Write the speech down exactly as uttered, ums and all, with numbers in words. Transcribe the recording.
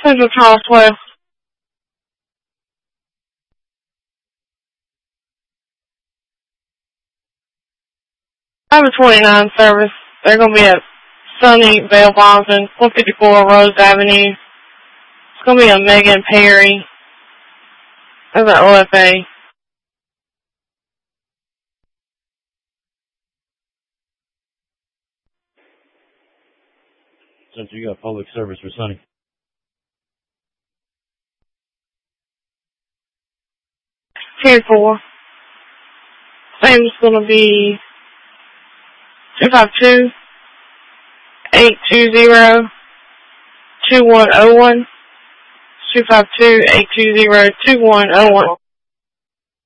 Central Charles West. I have a twenty-nine service. They're going to be at Sunny Vale Bonson, one fifty-four Rose Avenue. It's going to be a Megan Perry. That's an O F A. Since you got public service for Sunny. ten four. Name's going to be two five two, eight two zero, two one zero one. two five two, eight two zero, two one zero one.